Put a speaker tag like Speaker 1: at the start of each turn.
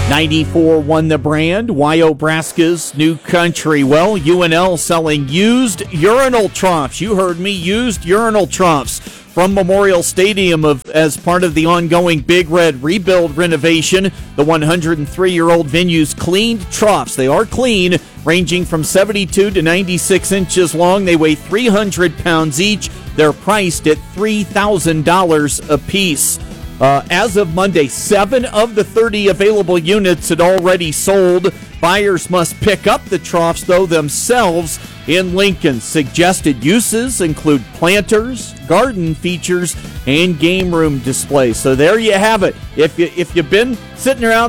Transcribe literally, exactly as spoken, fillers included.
Speaker 1: ninety-four won the brand. Wyobraska's New Country. Well, U N L selling used urinal troughs. You heard me, used urinal troughs from Memorial Stadium of as part of the ongoing Big Red rebuild renovation. The one hundred three-year-old venue's cleaned troughs. They are clean, ranging from seventy-two to ninety-six inches long. They weigh three hundred pounds each. They're priced at three thousand dollars a piece. Uh, as of Monday, seven of the thirty available units had already sold. Buyers must pick up the troughs, though, themselves in Lincoln. Suggested uses include planters, garden features, and game room displays. So there you have it. If you, if you've been sitting around